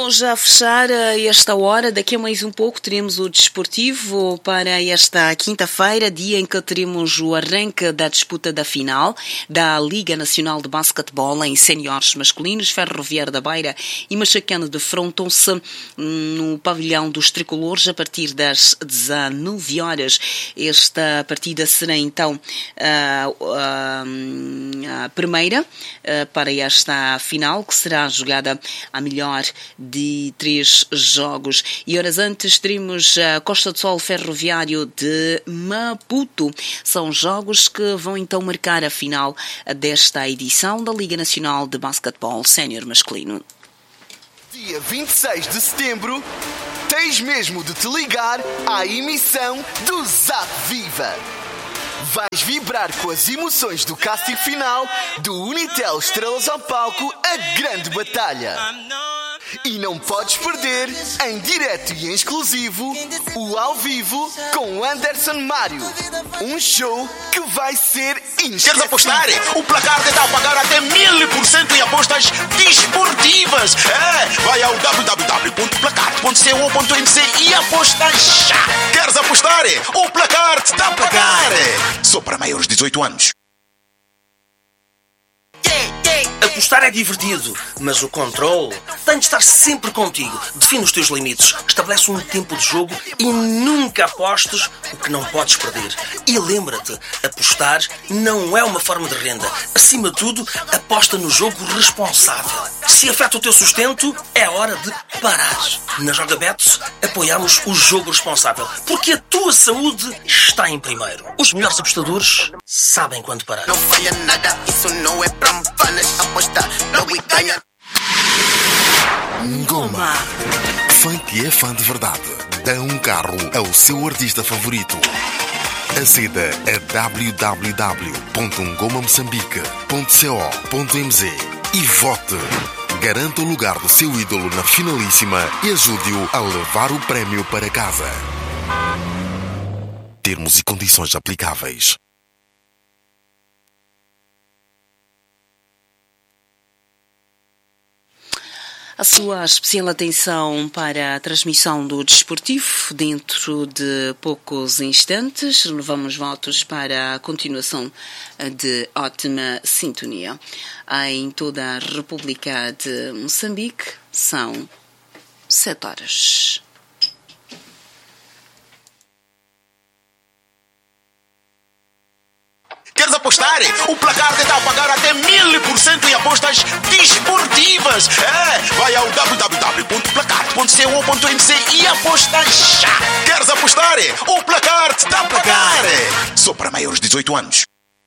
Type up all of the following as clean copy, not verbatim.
Estamos a fechar esta hora. Daqui a mais um pouco teremos o desportivo para esta quinta-feira, dia em que teremos o arranque da disputa da final da Liga Nacional de Basquetebol em séniores masculinos. Ferroviário da Beira e Machacane defrontam-se no pavilhão dos tricolores a partir das 19 horas. Esta partida será então a primeira para esta final, que será jogada a melhor de 3 jogos. E horas antes teremos a Costa do Sol Ferroviário de Maputo. São jogos que vão então marcar a final desta edição da Liga Nacional de Basquetebol Sénior Masculino. Dia 26 de setembro, tens mesmo de te ligar à emissão do Zap Viva. Vais vibrar com as emoções do casting final do Unitel Estrelas ao Palco, a grande batalha. E não podes perder, em direto e em exclusivo, o Ao Vivo com Anderson Mário. Um show que vai ser inesquecível. Queres apostar? O placar te dá a pagar até 1000% em apostas desportivas. Vai ao www.placar.co.mc e aposta já. Queres apostar? O placar te dá a pagar. Só para maiores de 18 anos. Apostar é divertido, mas o controle tem de estar sempre contigo. Define os teus limites, estabelece um tempo de jogo e nunca apostes o que não podes perder. E lembra-te, apostar não é uma forma de renda. Acima de tudo, aposta no jogo responsável. Se afeta o teu sustento, é hora de parar. Na Jogabets, apoiamos o jogo responsável, porque a tua saúde está em primeiro. Os melhores apostadores sabem quando parar. Não falha nada, isso não é pra panas. Apostar, não me ganha. Ngoma. Fã que é fã de verdade. Dá um carro ao seu artista favorito. Aceda a www.ngomamoçambique.co.mz e vote. Garanta o lugar do seu ídolo na finalíssima e ajude-o a levar o prémio para casa. Termos e condições aplicáveis. A sua especial atenção para a transmissão do desportivo. Dentro de poucos instantes, renovamos votos para a continuação de ótima sintonia. Em toda a República de Moçambique, são 7 horas. Queres apostar? O placar te dá a pagar até 1000% em apostas desportivas. Vai ao www.placar.co.mc e aposta já. Queres apostar? O placar te dá a pagar. Só para maiores de 18 anos.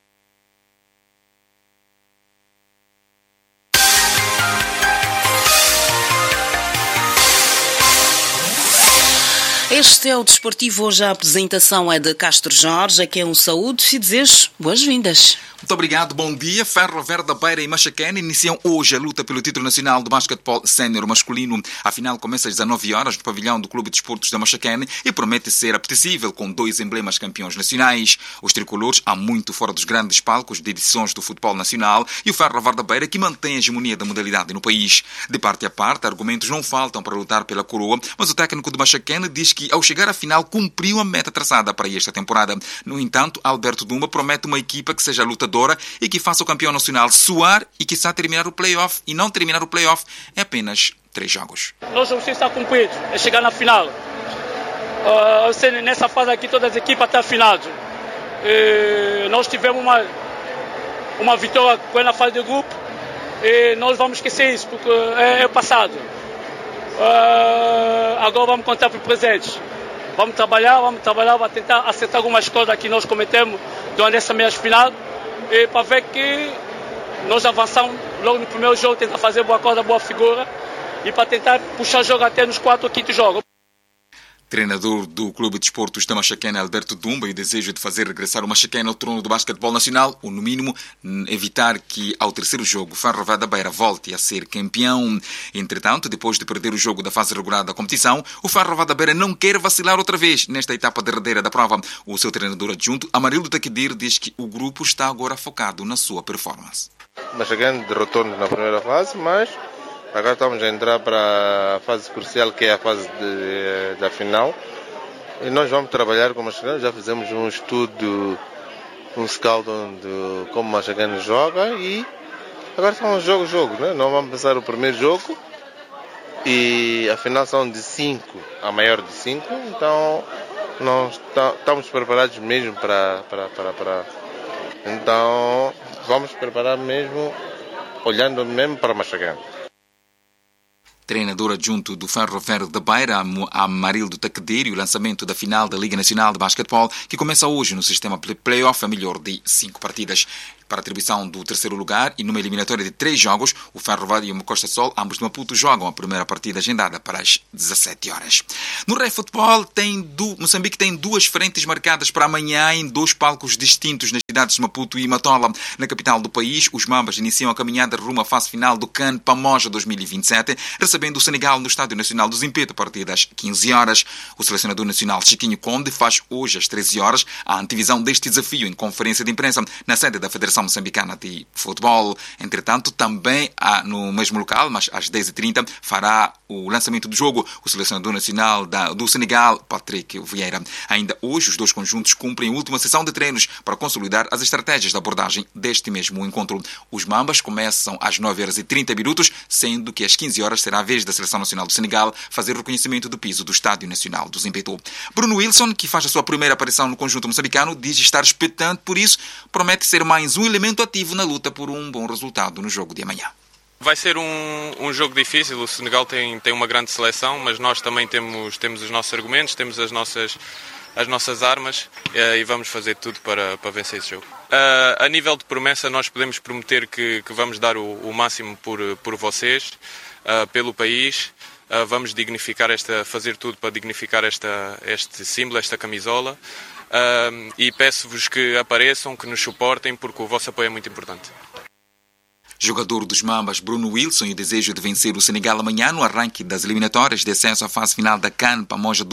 Este é o Desportivo. Hoje a apresentação é de Castro Jorge, a quem um saúde e desejo boas-vindas. Muito obrigado, bom dia. Ferroviário da Beira e Machacane iniciam hoje a luta pelo título nacional de basquetebol sénior masculino. A final começa às 19 horas no pavilhão do Clube de Desportos da Machacane e promete ser apetecível com 2 emblemas campeões nacionais. Os tricolores há muito fora dos grandes palcos de edições do futebol nacional e o Ferroviário da Beira que mantém a hegemonia da modalidade no país. De parte a parte, argumentos não faltam para lutar pela coroa, mas o técnico de Machacane diz que ao chegar à final cumpriu a meta traçada para esta temporada. No entanto, Alberto Dumba promete uma equipa que seja lutadora e que faça o campeão nacional suar e que está terminar o play-off. E não terminar o play-off é apenas 3 jogos. Nós vamos estar cumpridos, é chegar na final. Nessa fase aqui todas as equipas estão afinadas. Nós tivemos uma vitória na fase de grupo e nós vamos esquecer isso porque é passado. Agora vamos contar para o presente. Vamos trabalhar para tentar acertar algumas coisas que nós cometemos durante essa meia final e para ver que nós avançamos logo no primeiro jogo, tentar fazer boa coisa, boa figura e para tentar puxar o jogo até nos 4 ou 5 jogos. Treinador do Clube de Desportos da Machacane, Alberto Dumba, e o desejo de fazer regressar o Machacane ao trono do basquetebol nacional, ou no mínimo evitar que ao terceiro jogo o Ferroviário da Beira volte a ser campeão. Entretanto, depois de perder o jogo da fase regular da competição, o Ferroviário da Beira não quer vacilar outra vez nesta etapa derradeira da prova. O seu treinador adjunto, Amarildo Taquidir, diz que o grupo está agora focado na sua performance. O Machacane derrotou-nos na primeira fase, mas Agora estamos a entrar para a fase crucial, que é a fase da final. E nós vamos trabalhar com o Machacane. Já fizemos um estudo, um scout de como o Machacane joga. E agora são jogo, né? Nós vamos passar o primeiro jogo. E a final são de 5, a maior de 5. Então nós estamos preparados mesmo para. Então vamos preparar mesmo, olhando mesmo para o Machacane. Treinador adjunto do Ferro Verde da Beira, Amarildo Taquedir, e o lançamento da final da Liga Nacional de Basquetebol, que começa hoje no sistema play-off a melhor de 5 partidas. Para a atribuição do terceiro lugar e numa eliminatória de 3 jogos, o Ferro Verde e o Costa Sol, ambos de Maputo, jogam a primeira partida agendada para as 17 horas. No Rei Futebol, Moçambique tem 2 frentes marcadas para amanhã em 2 palcos distintos nas cidades de Maputo e Matola. Na capital do país, os Mambas iniciam a caminhada rumo à fase final do CAN Pamoja 2027, recebendo o Senegal no Estádio Nacional do Zimpeto a partir das 15 horas. O selecionador nacional Chiquinho Conde faz hoje às 13 horas a antevisão deste desafio em conferência de imprensa na sede da Federação Moçambicana de Futebol. Entretanto, também no mesmo local, mas às 10h30, fará o lançamento do jogo o selecionador nacional do Senegal, Patrick Vieira. Ainda hoje, os 2 conjuntos cumprem a última sessão de treinos para consolidar as estratégias de abordagem deste mesmo encontro. Os Mambas começam às 9h30, sendo que às 15 horas será a vez da Seleção Nacional do Senegal fazer o reconhecimento do piso do Estádio Nacional do Zimpeto. Bruno Wilson, que faz a sua primeira aparição no conjunto moçambicano, diz estar expectante, por isso promete ser mais um elemento ativo na luta por um bom resultado no jogo de amanhã. Vai ser um jogo difícil. O Senegal tem uma grande seleção, mas nós também temos os nossos argumentos, temos as nossas armas e vamos fazer tudo para vencer esse jogo. A nível de promessa, nós podemos prometer que vamos dar o máximo por vocês, pelo país. Vamos fazer tudo para dignificar este símbolo, esta camisola. E peço-vos que apareçam, que nos suportem, porque o vosso apoio é muito importante. Jogador dos Mambas, Bruno Wilson, e o desejo de vencer o Senegal amanhã no arranque das eliminatórias de acesso à fase final da CAN Pamoja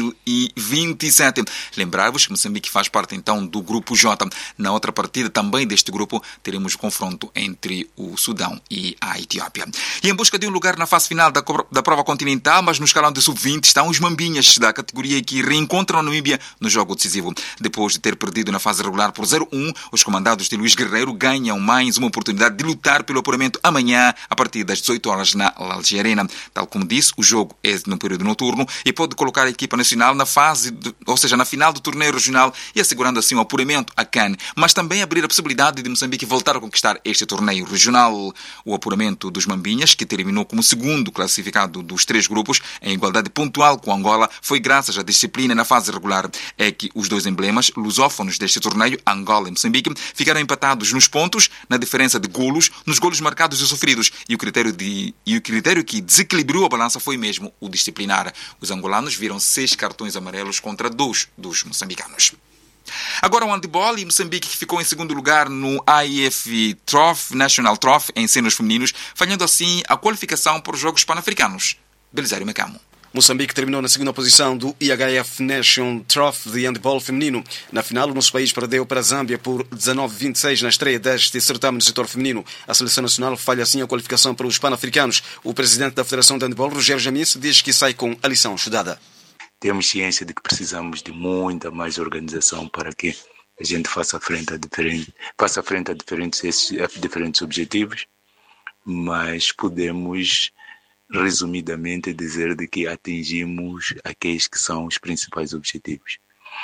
2027. Lembrar-vos que Moçambique faz parte então do grupo J. Na outra partida também deste grupo teremos o confronto entre o Sudão e a Etiópia. E em busca de um lugar na fase final da prova continental, mas no escalão de sub-20, estão os Mambinhas da categoria que reencontram a Namíbia no jogo decisivo. Depois de ter perdido na fase regular por 0-1, os comandados de Luís Guerreiro ganham mais uma oportunidade de lutar pelo apuramento amanhã, a partir das 18 horas na Alger Arena. Tal como disse, o jogo é no período noturno e pode colocar a equipa nacional na na final do torneio regional e assegurando assim o apuramento à CAN, mas também abrir a possibilidade de Moçambique voltar a conquistar este torneio regional. O apuramento dos Mambinhas, que terminou como segundo classificado dos 3 grupos, em igualdade pontual com Angola, foi graças à disciplina na fase regular. É que os 2 emblemas lusófonos deste torneio, Angola e Moçambique, ficaram empatados nos pontos, na diferença de golos, nos golos marcados e sofridos, e o critério que desequilibrou a balança foi mesmo o disciplinar. Os angolanos viram 6 cartões amarelos contra 2 dos moçambicanos. Agora o handebol, e Moçambique, que ficou em segundo lugar no AIF National Trophy em senos femininos, falhando assim a qualificação para os Jogos Pan-Africanos. Belisário Macamo. Moçambique terminou na segunda posição do IHF Nation Trophy de handball feminino. Na final, o nosso país perdeu para a Zâmbia por 19-26 na estreia deste certame no setor feminino. A seleção nacional falha assim a qualificação para os pan-africanos. O presidente da Federação de Handball, Rogério Jamice, diz que sai com a lição estudada. Temos ciência de que precisamos de muita mais organização para que a gente faça frente a diferentes objetivos, mas podemos resumidamente dizer de que atingimos aqueles que são os principais objetivos.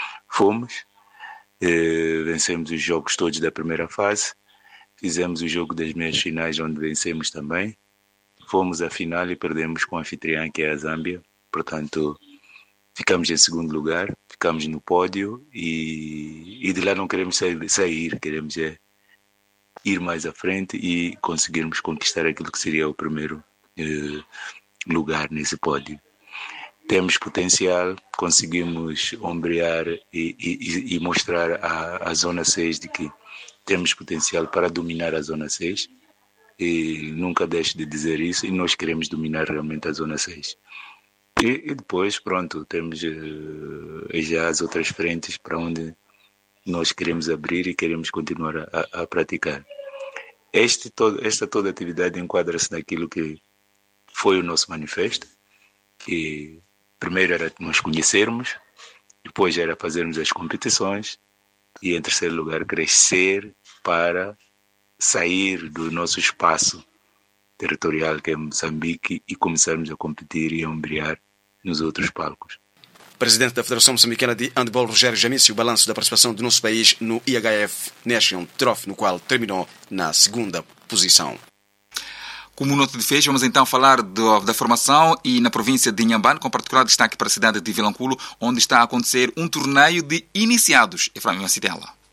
Vencemos os jogos todos da primeira fase, fizemos o jogo das meias finais onde vencemos também, fomos à final e perdemos com a anfitriã, que é a Zâmbia. Portanto, ficamos em segundo lugar, ficamos no pódio e de lá não queremos sair, queremos ir mais à frente e conseguirmos conquistar aquilo que seria o primeiro lugar nesse pódio. Temos potencial, conseguimos ombrear e mostrar à Zona 6 de que temos potencial para dominar a Zona 6 e nunca deixo de dizer isso, e nós queremos dominar realmente a Zona 6. E depois, pronto, temos já as outras frentes para onde nós queremos abrir e queremos continuar a praticar. Esta toda atividade enquadra-se naquilo que foi o nosso manifesto. E primeiro era nos conhecermos, depois era fazermos as competições e, em terceiro lugar, crescer para sair do nosso espaço territorial, que é Moçambique, e começarmos a competir e a ombrear nos outros palcos. Presidente da Federação Moçambicana de Handball, Rogério Jamício, o balanço da participação do nosso país no IHF Nation Trophy, no qual terminou na 2ª posição. Como nota de fecho, vamos então falar da formação e na província de Inhambane, com particular destaque para a cidade de Vilanculo, onde está a acontecer um torneio de iniciados. Efraim Macitela.